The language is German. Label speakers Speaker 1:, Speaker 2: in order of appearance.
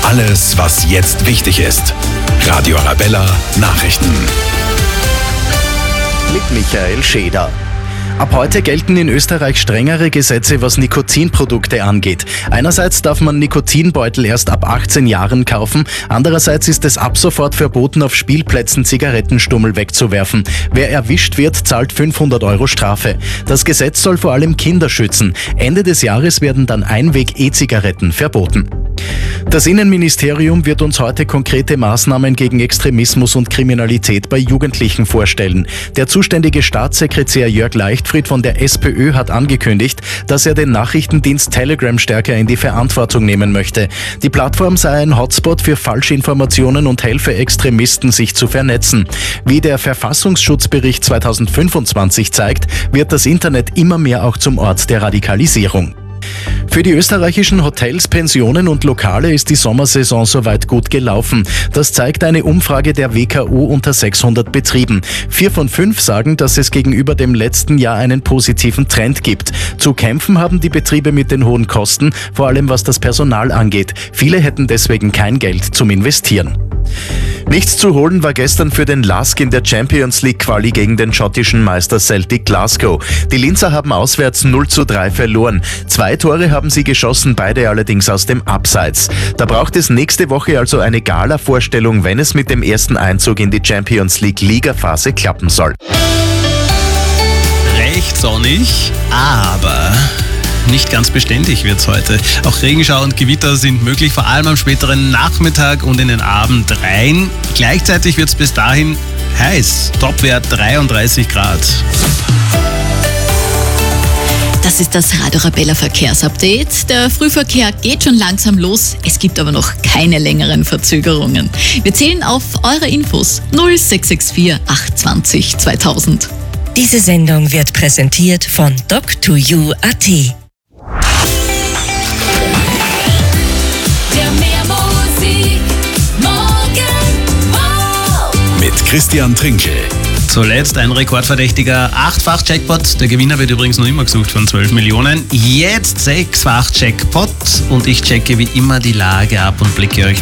Speaker 1: Alles, was jetzt wichtig ist. Radio Arabella Nachrichten.
Speaker 2: Mit Michael Scheder. Ab heute gelten in Österreich strengere Gesetze, was Nikotinprodukte angeht. Einerseits darf man Nikotinbeutel erst ab 18 Jahren kaufen, andererseits ist es ab sofort verboten, auf Spielplätzen Zigarettenstummel wegzuwerfen. Wer erwischt wird, zahlt 500 € Strafe. Das Gesetz soll vor allem Kinder schützen. Ende des Jahres werden dann Einweg-E-Zigaretten verboten. Das Innenministerium wird uns heute konkrete Maßnahmen gegen Extremismus und Kriminalität bei Jugendlichen vorstellen. Der zuständige Staatssekretär Jörg Leichtfried von der SPÖ hat angekündigt, dass er den Nachrichtendienst Telegram stärker in die Verantwortung nehmen möchte. Die Plattform sei ein Hotspot für Falschinformationen und helfe Extremisten, sich zu vernetzen. Wie der Verfassungsschutzbericht 2025 zeigt, wird das Internet immer mehr auch zum Ort der Radikalisierung. Für die österreichischen Hotels, Pensionen und Lokale ist die Sommersaison soweit gut gelaufen. Das zeigt eine Umfrage der WKU unter 600 Betrieben. 4 von 5 sagen, dass es gegenüber dem letzten Jahr einen positiven Trend gibt. Zu kämpfen haben die Betriebe mit den hohen Kosten, vor allem was das Personal angeht. Viele hätten deswegen kein Geld zum Investieren. Nichts zu holen war gestern für den LASK in der Champions League Quali gegen den schottischen Meister Celtic Glasgow. Die Linzer haben auswärts 0:3 verloren. 2 Tore haben sie geschossen, beide allerdings aus dem Abseits. Da braucht es nächste Woche also eine Gala-Vorstellung, wenn es mit dem ersten Einzug in die Champions League Ligaphase klappen soll.
Speaker 3: Recht sonnig, aber nicht ganz beständig wird's heute. Auch Regenschauer und Gewitter sind möglich, vor allem am späteren Nachmittag und in den Abend rein. Gleichzeitig wird's bis dahin heiß. Topwert 33 Grad.
Speaker 4: Das ist das Radio Arabella Verkehrsupdate. Der Frühverkehr geht schon langsam los. Es gibt aber noch keine längeren Verzögerungen. Wir zählen auf eure Infos 0664 820 2000.
Speaker 5: Diese Sendung wird präsentiert von Doc2U.at.
Speaker 1: Mit Christian Trinkel.
Speaker 3: Zuletzt ein rekordverdächtiger 8-fach Jackpot. Der Gewinner wird übrigens noch immer gesucht von 12 Millionen. Jetzt 6-fach Jackpot und ich checke wie immer die Lage ab und blicke euch